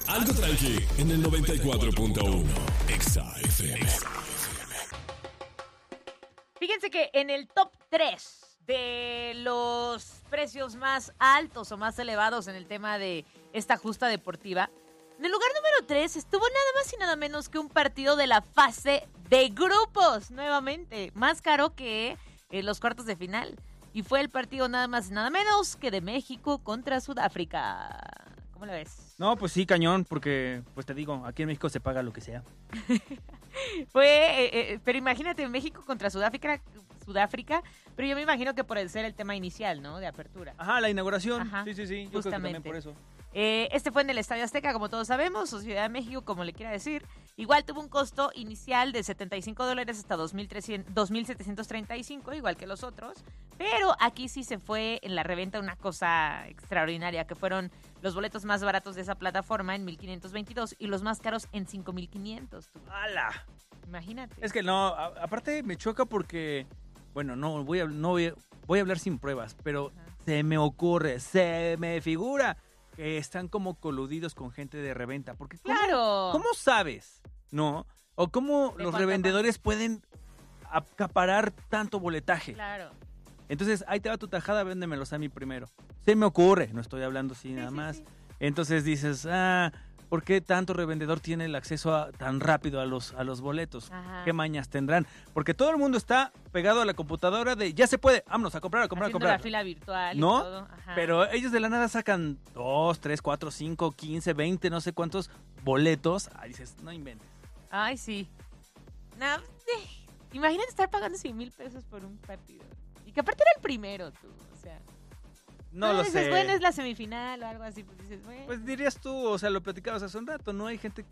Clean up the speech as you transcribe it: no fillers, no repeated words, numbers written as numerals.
Algo tranqui en el 94.1 Exa FM. Fíjense que en el top 3 de los precios más altos o más elevados en el tema de esta justa deportiva, en el lugar número 3 estuvo nada más y nada menos que un partido de la fase de grupos, nuevamente, más caro que los cuartos de final. Y fue el partido nada más y nada menos que de México contra Sudáfrica. ¿Cómo lo ves? No, pues sí, cañón, porque, pues te digo, aquí en México se paga lo que sea. Pero imagínate, México contra Sudáfrica, pero yo me imagino que por ser el tema inicial, ¿no? De apertura. Ajá, la inauguración. Ajá, Sí. Yo creo que justamente. también por eso. Este fue en el Estadio Azteca, como todos sabemos, o Ciudad de México, como le quiera decir. Igual tuvo un costo inicial de $75 hasta $2,735, igual que los otros. Pero aquí sí se fue en la reventa una cosa extraordinaria, que fueron los boletos más baratos de esa plataforma en 1,522 y los más caros en 5,500. ¡Hala! Imagínate. Es que no, aparte me choca porque, bueno, voy a hablar sin pruebas, pero se me ocurre, se me figura que están como coludidos con gente de reventa. Porque ¡Claro! ¿Cómo sabes, no? O cómo los revendedores pueden acaparar tanto boletaje. Claro. Entonces, ahí te va tu tajada, véndemelos a mí primero. Se me ocurre, no estoy hablando así nada más. Sí. Entonces dices, ¿por qué tanto revendedor tiene el acceso tan rápido a los boletos? Ajá. ¿Qué mañas tendrán? Porque todo el mundo está pegado a la computadora de, ya se puede, vámonos a comprar. Haciendo la fila virtual ¿no? y todo. Ajá. Pero ellos de la nada sacan 2, 3, 4, 5, 15, 20, no sé cuántos boletos. Ahí dices, no inventes. Ay, sí. No, imagínate estar pagando 100,000 pesos por un partido. Y que aparte era el primero, tú. O sea, No lo dices, sé. bueno, es la semifinal o algo así. Pues dices, bueno. Pues dirías tú, o sea, lo platicabas hace un rato, ¿no? Hay gente que